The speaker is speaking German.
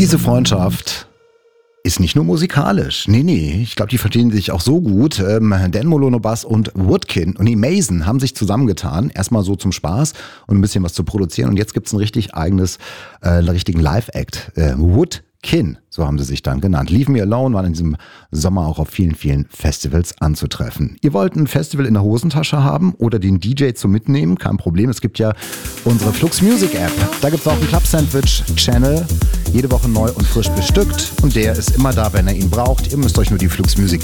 diese Freundschaft ist nicht nur musikalisch. Nee, ich glaube, die verstehen sich auch so gut. Dan Molono Bass und Woodkin und Mason haben sich zusammengetan. Erstmal so zum Spaß und ein bisschen was zu produzieren. Und jetzt gibt's ein richtig eigenes, richtigen Live-Act. Woodkin, so haben sie sich dann genannt. Leave Me Alone waren in diesem Sommer auch auf vielen, vielen Festivals anzutreffen. Ihr wollt ein Festival in der Hosentasche haben oder den DJ zum Mitnehmen? Kein Problem, es gibt ja unsere Flux Music App. Da gibt's auch einen Club Sandwich Channel. Jede Woche neu und frisch bestückt. Und der ist immer da, wenn ihr ihn braucht. Ihr müsst euch nur die Flux Music